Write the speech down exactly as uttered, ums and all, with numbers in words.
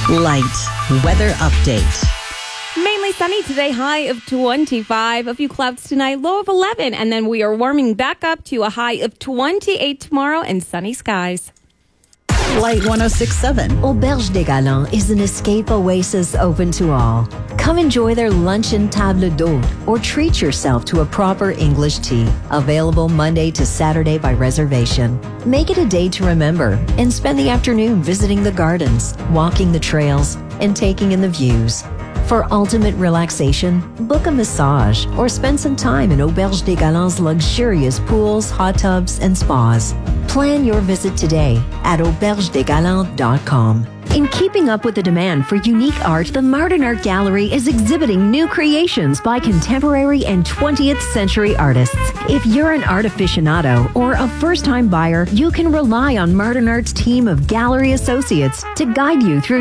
Light weather update. Mainly sunny today, high of twenty-five. A few clouds tonight, low of eleven. And then we are warming back up to a high of twenty-eight tomorrow and sunny skies. Light one oh six point seven. Auberge des Galants is an escape oasis open to all. Come enjoy their luncheon table d'hôte or treat yourself to a proper English tea. Available Monday to Saturday by reservation. Make it a day to remember and spend the afternoon visiting the gardens, walking the trails, and taking in the views. For ultimate relaxation, book a massage or spend some time in Auberge des Galants' luxurious pools, hot tubs, and spas. Plan your visit today at auberge des galants dot com. In keeping up with the demand for unique art, the Martin Art Gallery is exhibiting new creations by contemporary and twentieth century artists. If you're an art aficionado or a first-time buyer, you can rely on Martin Art's team of gallery associates to guide you through